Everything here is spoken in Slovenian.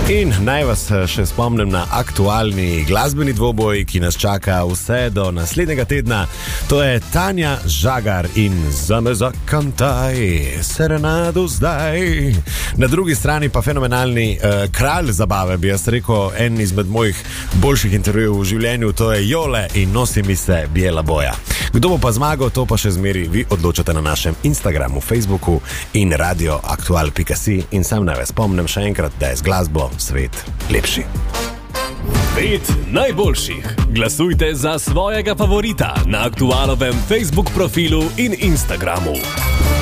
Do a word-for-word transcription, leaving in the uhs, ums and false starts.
In naj vas še spomnim na aktualni glasbeni dvoboj, ki nas čaka vse do naslednjega tedna. To je Tanja Žagar in Zame zakantaj, serenado zdaj. Na drugi strani pa fenomenalni uh, kralj zabave, bi jaz rekel, en izmed mojih boljših intervjujev v življenju, to je Jole in Nosi mi se bijela boja. Kdo bo pa zmagal, to pa še zmeri vi odločate na našem Instagramu, Facebooku in radio aktual pika si. In sam naj vas spomnim še enkrat, da je z glasbo svet lepši. Pet najboljših. Glasujte za svojega favorita na aktualovem Facebook profilu in Instagramu.